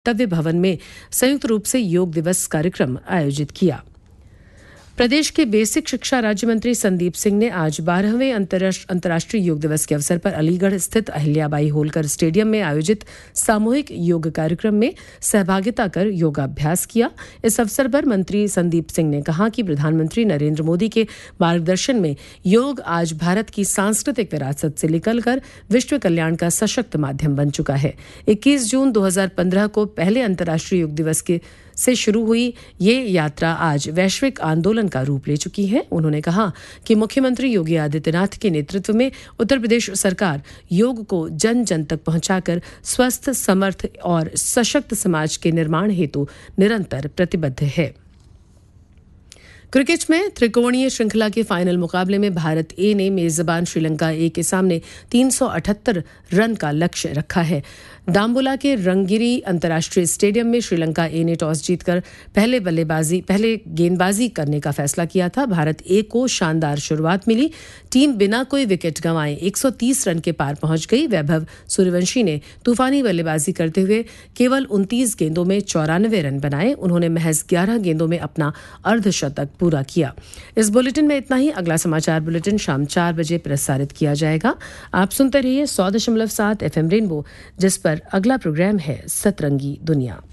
कर्तव्य भवन में संयुक्त रूप से योग दिवस कार्यक्रम आयोजित किया। प्रदेश के बेसिक शिक्षा राज्य मंत्री संदीप सिंह ने आज 12वें अंतर्राष्ट्रीय योग दिवस के अवसर पर अलीगढ़ स्थित अहिल्याबाई होलकर स्टेडियम में आयोजित सामूहिक योग कार्यक्रम में सहभागिता कर योगाभ्यास किया। इस अवसर पर मंत्री संदीप सिंह ने कहा कि प्रधानमंत्री नरेंद्र मोदी के मार्गदर्शन में योग आज भारत की सांस्कृतिक विरासत से निकलकर विश्व कल्याण का सशक्त माध्यम बन चुका है। 21 जून 2015 को पहले अंतर्राष्ट्रीय योग दिवस से शुरू हुई ये यात्रा आज वैश्विक आंदोलन का रूप ले चुकी है। उन्होंने कहा कि मुख्यमंत्री योगी आदित्यनाथ के नेतृत्व में उत्तर प्रदेश सरकार योग को जन जन तक पहुंचाकर स्वस्थ, समर्थ और सशक्त समाज के निर्माण हेतु निरंतर प्रतिबद्ध है। क्रिकेट में त्रिकोणीय श्रृंखला के फाइनल मुकाबले में भारत ए ने मेजबान श्रीलंका ए के सामने 378 रन का लक्ष्य रखा है। दाम्बुला के रंगिरी अंतर्राष्ट्रीय स्टेडियम में श्रीलंका ए ने टॉस जीतकर पहले गेंदबाजी करने का फैसला किया था। भारत ए को शानदार शुरुआत मिली। टीम बिना कोई विकेट गंवाए 130 रन के पार पहुंच गई। वैभव सूर्यवंशी ने तूफानी बल्लेबाजी करते हुए केवल 29 गेंदों में 94 रन बनाए। उन्होंने महज 11 गेंदों में अपना अर्धशतक पूरा किया। इस बुलेटिन में इतना ही। अगला समाचार बुलेटिन शाम 4 बजे प्रसारित किया जाएगा। आप सुनते रहिए 100.7 FM रेनबो, जिस पर अगला प्रोग्राम है सतरंगी दुनिया।